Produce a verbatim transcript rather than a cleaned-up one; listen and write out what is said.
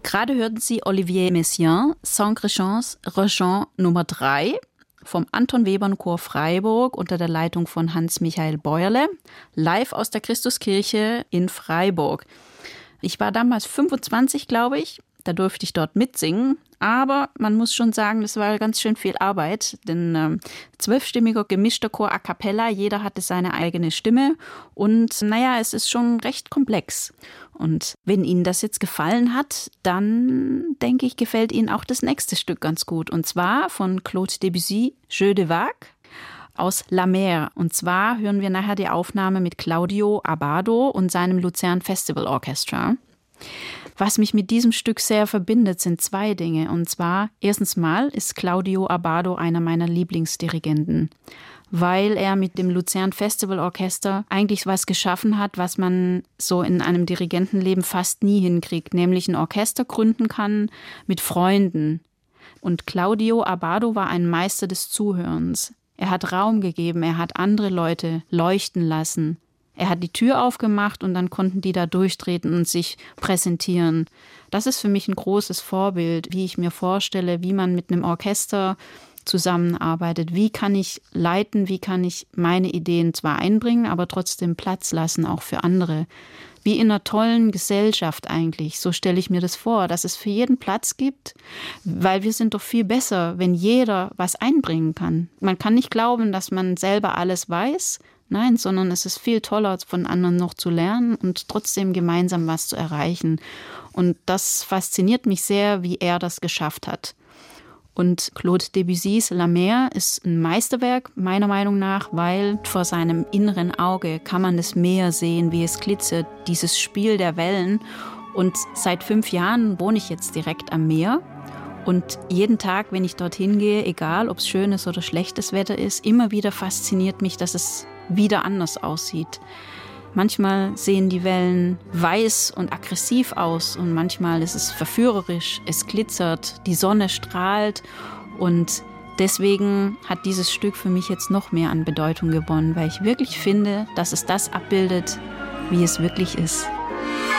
Gerade hörten Sie Olivier Messiaen, Saint-Chrischons Regent Nummer drei vom Anton Webern Chor Freiburg unter der Leitung von Hans-Michael Bäuerle, live aus der Christuskirche in Freiburg. Ich war damals fünfundzwanzig, glaube ich. Da durfte ich dort mitsingen. Aber man muss schon sagen, das war ganz schön viel Arbeit, denn äh, zwölfstimmiger gemischter Chor a cappella, jeder hatte seine eigene Stimme und naja, es ist schon recht komplex. Und wenn Ihnen das jetzt gefallen hat, dann denke ich, gefällt Ihnen auch das nächste Stück ganz gut. Und zwar von Claude Debussy, Jeux de Vague aus La Mer. Und zwar hören wir nachher die Aufnahme mit Claudio Abbado und seinem Luzern Festival Orchestra. Was mich mit diesem Stück sehr verbindet, sind zwei Dinge. Und zwar, erstens mal ist Claudio Abbado einer meiner Lieblingsdirigenten, weil er mit dem Luzern Festival Orchester eigentlich was geschaffen hat, was man so in einem Dirigentenleben fast nie hinkriegt, nämlich ein Orchester gründen kann mit Freunden. Und Claudio Abbado war ein Meister des Zuhörens. Er hat Raum gegeben, er hat andere Leute leuchten lassen. Er hat die Tür aufgemacht und dann konnten die da durchtreten und sich präsentieren. Das ist für mich ein großes Vorbild, wie ich mir vorstelle, wie man mit einem Orchester zusammenarbeitet. Wie kann ich leiten, wie kann ich meine Ideen zwar einbringen, aber trotzdem Platz lassen, auch für andere. Wie in einer tollen Gesellschaft eigentlich, so stelle ich mir das vor, dass es für jeden Platz gibt, weil wir sind doch viel besser, wenn jeder was einbringen kann. Man kann nicht glauben, dass man selber alles weiß, nein, sondern es ist viel toller, von anderen noch zu lernen und trotzdem gemeinsam was zu erreichen. Und das fasziniert mich sehr, wie er das geschafft hat. Und Claude Debussys La Mer ist ein Meisterwerk, meiner Meinung nach, weil vor seinem inneren Auge kann man das Meer sehen, wie es glitzert, dieses Spiel der Wellen. Und seit fünf Jahren wohne ich jetzt direkt am Meer. Und jeden Tag, wenn ich dorthin gehe, egal ob es schönes oder schlechtes Wetter ist, immer wieder fasziniert mich, dass es wieder anders aussieht. Manchmal sehen die Wellen weiß und aggressiv aus und manchmal ist es verführerisch, es glitzert, die Sonne strahlt und deswegen hat dieses Stück für mich jetzt noch mehr an Bedeutung gewonnen, weil ich wirklich finde, dass es das abbildet, wie es wirklich ist.